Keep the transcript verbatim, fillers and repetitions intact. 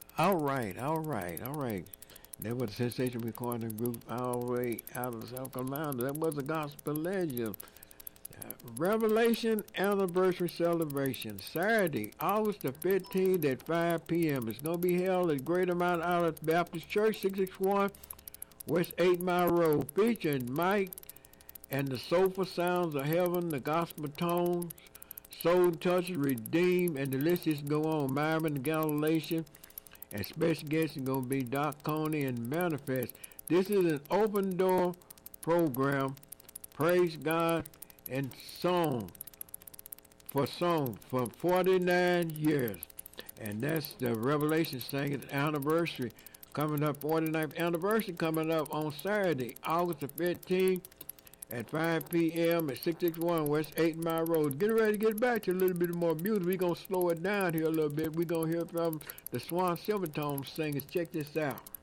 All right, all right, all right. That was a sensation recording group all the way out of South Carolina. That was a gospel legend. Uh, Revelation Anniversary Celebration, Saturday, August the fifteenth at five p m. It's going to be held at Greater Mount Olive Baptist Church, six sixty-one West eight Mile Road, featuring Mike and the soulful sounds of heaven, the gospel tones, soul touches, redeemed, and the list is go on. Myron the Galatian, and special guests are going to be Doc Coney and Manifest. This is an open door program. Praise God and song for song for forty-nine years. And that's the Revelation Singing anniversary coming up, forty-ninth anniversary coming up on Saturday, August the fifteenth at five p m at six sixty-one West eight Mile Road. Get ready to get back to a little bit more music. We're going to slow it down here a little bit. We're going to hear from the Swan Silvertone singers. Check this out.